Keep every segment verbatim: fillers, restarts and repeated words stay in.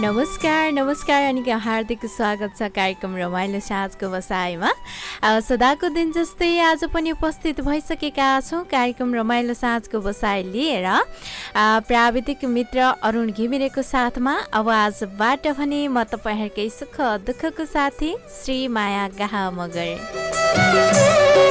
नमस्कार नमस्कार अनि हार्दिक स्वागत छ कार्यक्रम रमाइलो साँझको बसाइमा। सदाको दिन जस्तै आज पनि उपस्थित भइसकेका छौँ कार्यक्रम रमाइलो साँझको बसाइ लिएर प्राविधिक मित्र अरुण घिमिरेको साथमा। अब आजबाट भने म तपाईँहरूकै सुख दुःखको साथी श्री माया गाहा मगर।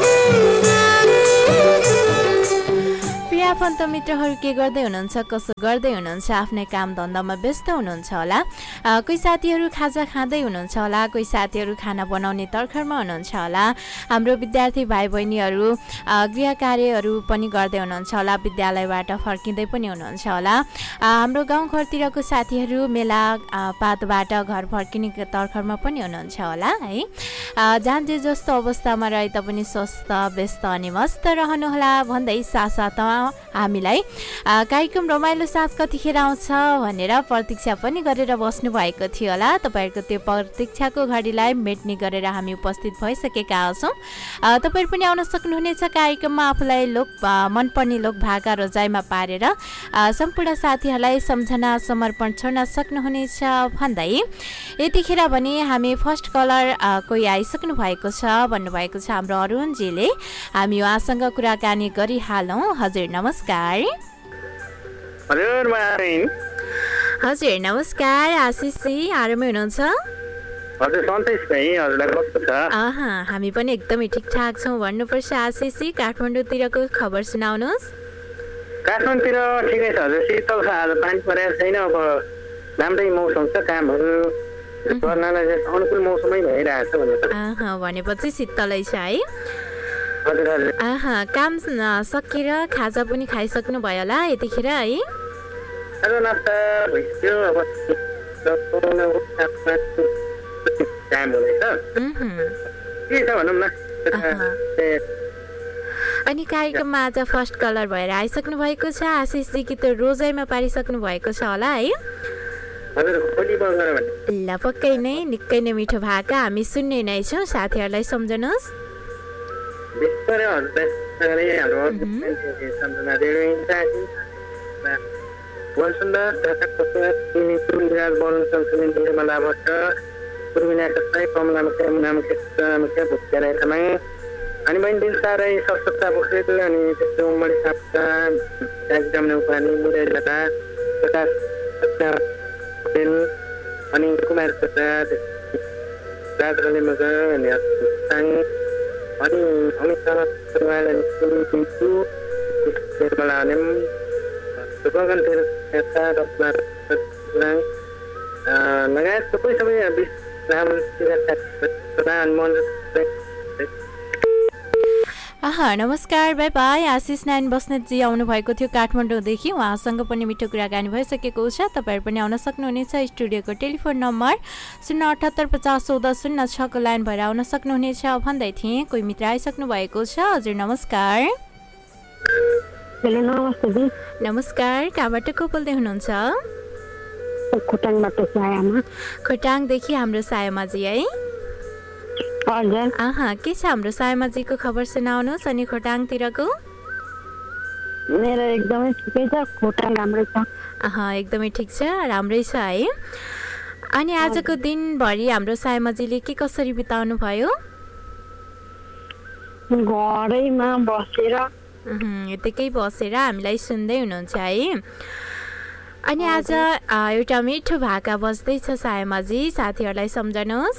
आफन्त मित्रहरू के गर्दै हुनुहुन्छ, कसो गर्दै हुनुहुन्छ, आफ्नै काम धन्दामा व्यस्त हुनुहुन्छ होला। कोही साथीहरू खाजा खाँदै हुनुहुन्छ होला, कोही साथीहरू खाना बनाउने तर्खरमा हुनुहुन्छ होला। हाम्रो विद्यार्थी भाइ बहिनीहरू गृह कार्यहरू पनि गर्दै हुनुहुन्छ होला, विद्यालयबाट फर्किँदै पनि हुनुहुन्छ होला। हाम्रो गाउँघरतिरको साथीहरू मेला पातबाट घर फर्किने तर्खरमा पनि हुनुहुन्छ होला है। जहाँ जे जस्तो अवस्थामा रहे तापनि स्वस्थ व्यस्त अनि मस्त रहनुहोला भन्दै साथसाथमा हामीलाई कार्यक्रम रमाइलो साँझ कतिखेर आउँछ भनेर प्रतीक्षा पनि गरेर बस्नु भएको थियो होला। तपाईँहरूको त्यो प्रतीक्षाको घडीलाई मेट्ने गरेर हामी उपस्थित भइसकेका छौँ। तपाईँहरू पनि आउन सक्नुहुनेछ कार्यक्रममा। आफूलाई लोक मनपर्ने लोक भाका रोजाइमा पारेर सम्पूर्ण साथीहरूलाई सम्झना समर्पण छोड्न सक्नुहुनेछ भन्दै यतिखेर भने हामी फर्स्ट कलर कोही आइसक्नु भएको छ भन्नुभएको छ हाम्रो अरुणजीले। हामी उहाँसँग कुराकानी गरिहालौँ। हजुर नमस्कार। हजुर हजुर नमस्कार। आशिषजी आरामै हुनुहुन्छ? हजुर सन्तोष भाइ, हजुरलाई कस्तो छ? अहा हामी पनि एकदमै ठिकठाक छौँ भन्नुपर्छ। आशिषजी काठमाडौँतिरको खबर सुनाउनुहोस्। काठमाडौँतिर ठिकै छ हजुर, शीतल छ। आज पानी परेको छैन। अब राम्रै मौसम छ, कामहरू गर्नलाई अनुकूल मौसमै भइरहेछ भने भनेपछि शीतलै छ है। हजुर हजुर। आहा काम सकेर खाजा पनि खाइसक्नु भयो होला यतिखेर है? आज नास्ता भइसक्यो। अब टाइम हुँदैछ के छ भनौँ न। अनि कार्यक्रममा आज फर्स्ट कलर भएर आइसक्नु भएको छ आशिषजी कि त रोजाइमा पारिसक्नु भएको छ होला है? ल पक्कै नै निकै नै मिठो भाका हामी सुन्ने नै छौँ। साथीहरूलाई सम्झनुहोस्। अनि बहिनी दिल साह्रै सशक्ता बोक्रेको अनि त्यस्तो उमडी साप्का एकदम नेउपानी मुरै लता होटेल अनि कुमार प्रसाद राजरले मगर अनि अनि अमित सरवाल अनि सुनिन्छु निर्मला नेम गगन तेरता रत्ना लगायत सबै सबै विश्राम प्रधान मन। आहा नमस्कार बाई बाई। आशिष नारायण बस्नेतजी आउनुभएको थियो काठमाडौँदेखि। उहाँसँग पनि मिठो कुराकानी भइसकेको छ। तपाईँहरू पनि आउन सक्नुहुनेछ। स्टुडियोको टेलिफोन नम्बर शून्य अठहत्तर पचास चौध शून्य छको लाइन भएर आउन सक्नुहुनेछ भन्दै थिएँ। कोही मित्र आइसक्नु भएको छ। हजुर नमस्कार। हेलो नमस्ते जी। नमस्कार। कहाँबाट को बोल्दै हुनुहुन्छ? खोटाङबाट सायामा। खोटाङदेखि हाम्रो सायामाजी है? हजुर। आहा के छ हाम्रो सायमाजीको खबर सुनाउनुहोस्। अनि खोटाङतिरको? मेरो एकदमै ठिकै छ। खोटाङ राम्रै छ। आहा एकदमै ठिक छ, राम्रै छ है। अनि आजको दिनभरि हाम्रो सायमाजीले के कसरी बिताउनु भयो? घरैमा बसेर यतिकै बसेर हामीलाई सुन्दै हुनुहुन्छ है। अनि आज एउटा मिठो भाका बज्दैछ सायमाजी, साथीहरूलाई सम्झनुहोस्।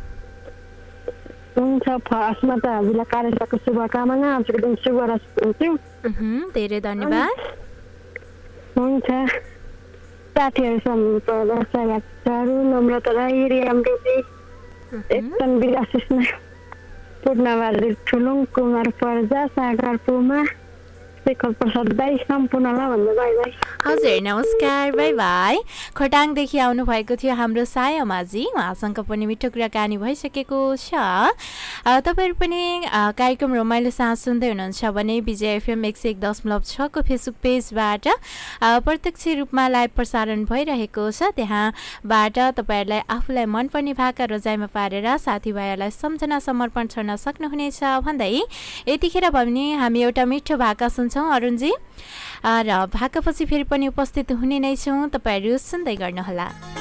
हुन्छ। फर्स्टमा त हजुरलाई कार्यक्रमको शुभकामना। आजको दिन शुभ हुन्छु। धेरै धन्यवाद। हुन्छ। साथीहरू सम्झहरू नम्रता राई, रियाम रेजी, एकदम विराशिषमा पूर्णबहादुर ठुलुङ, कुमार पर्जा, सागर पुमा, शेखर प्रसाद दाई सम्पूर्णलाई भन्नु बाई बाई। हजुर नमस्कार बाई बाई। खोटाङदेखि आउनु भएको थियो हाम्रो सायमाजी। उहाँसँग पनि मिठो कुराकानी भइसकेको छ। तपाईँहरू पनि कार्यक्रम रमाइलो साँझ सुन्दै हुनुहुन्छ भने विजय एफएम एक सय एक दशमलव छको फेसबुक पेजबाट प्रत्यक्ष रूपमा लाइभ प्रसारण भइरहेको छ। त्यहाँबाट तपाईँहरूलाई आफूलाई मनपर्ने भाका रोजाइमा पारेर साथीभाइहरूलाई सम्झना समर्पण छोड्न सक्नुहुनेछ भन्दै यतिखेर भने हामी एउटा मिठो भाका सुन्छौँ अरुणजी, र भाकापछि फेरि पनि उपस्थित हुने नै छौँ। तपाईँहरू सुन्दै गर्नुहोला।